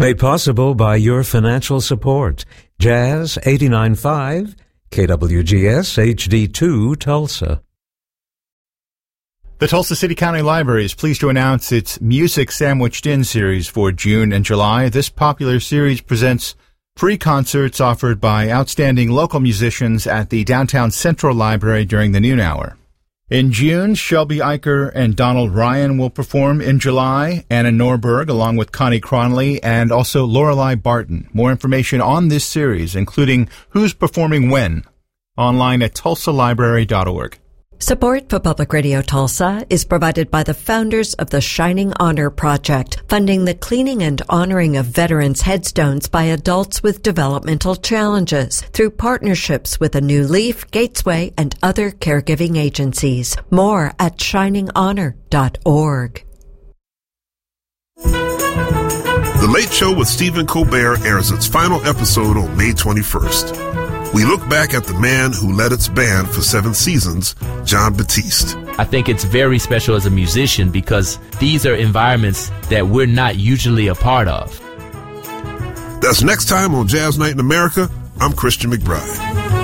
Made possible by your financial support. Jazz 89.5, KWGS HD2 Tulsa. The Tulsa City County Library is pleased to announce its Music Sandwiched In series for June and July. This popular series presents free concerts offered by outstanding local musicians at the Downtown Central Library during the noon hour. In June, Shelby Eicher and Donald Ryan will perform. In July, Anna Norberg along with Connie Cronley and also Lorelei Barton. More information on this series, including who's performing when, online at tulsalibrary.org. Support for Public Radio Tulsa is provided by the founders of the Shining Honor Project, funding the cleaning and honoring of veterans' headstones by adults with developmental challenges through partnerships with A New Leaf, Gatesway, and other caregiving agencies. More at shininghonor.org. The Late Show with Stephen Colbert airs its final episode on May 21st. We look back at the man who led its band for 7 seasons, Jon Batiste. I think it's very special as a musician because these are environments that we're not usually a part of. That's next time on Jazz Night in America. I'm Christian McBride.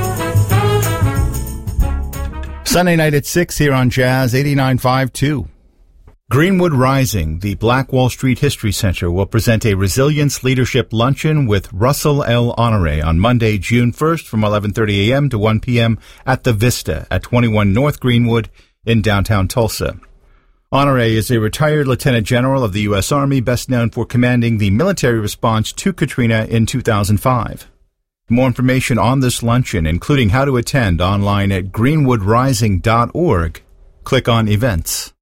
Sunday night at 6 here on Jazz 89.5 2. Greenwood Rising, the Black Wall Street History Center, will present a Resilience Leadership Luncheon with Russell L. Honore on Monday, June 1st from 11:30 a.m. to 1 p.m. at the Vista at 21 North Greenwood in downtown Tulsa. Honore is a retired Lieutenant General of the U.S. Army, best known for commanding the military response to Katrina in 2005. More information on this luncheon, including how to attend, online at greenwoodrising.org. Click on Events.